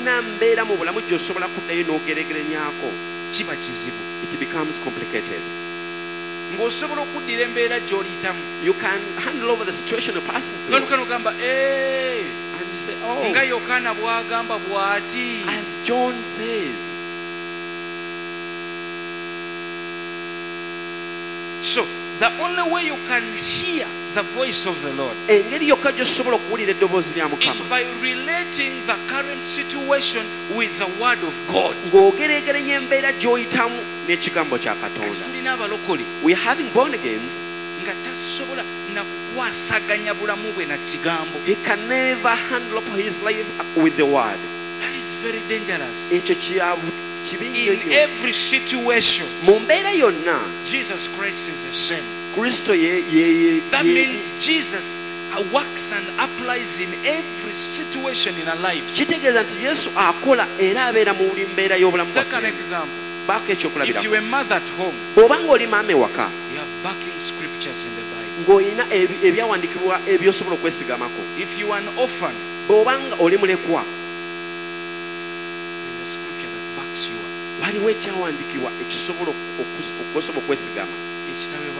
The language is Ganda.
tolina mbeera mu bulamu gy'osobola kuddayo n'ogeregeranyaako, kiba kizibu. it becomes complicated. Ng'osobola okuddira embeera gy'oliyitamu. You can handle over the situation you're passing through. Nga Lukano gamba, And you say, nga Yokaana bw'agamba bw'ati. as John says. So, the only way you can hear the voice of the Lord Engeri yokka gy'osobola okuwulira eddoboozi lya is Mukama by relating the current situation with the Word of God. ng'ogeregeranya embeera gy'oyitamu n'ekigambo kya Kasi Katonda. tulina abalokole We are having born agains. nga tasobola na kukwasaganya bulamu bwe na kigambo. He can never handle up his life with the word. That is very dangerous. Ekyo kibi In nnyo. every situation, Mu mbeera yonna Jesus Christ is the same. Kristo That means Jesus works and applies in every situation in our lives. kitegeeza nti Yesu akola era abeera mu buli mbeera y'obulamu Take an bwaffe. example. Baako If ekyokulabirako. you are a mother at home, Bw'oba ng'oli maama ewaka you have backing scriptures in the Bible. ng'olina ebyawandiikibwa by'osobola okwesigamako. If you are an orphan, Bw'oba nga oli mulekwa, there's a scripture that backs you up. waliwo ekyawandiikibwa ekisobola okwesigama. Ekitabo